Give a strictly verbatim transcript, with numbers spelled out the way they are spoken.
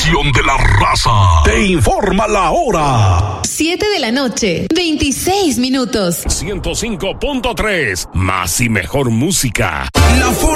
estación de la raza. Te informa la hora. Siete de la noche, veintiséis minutos. ciento cinco punto tres. Más y mejor música. La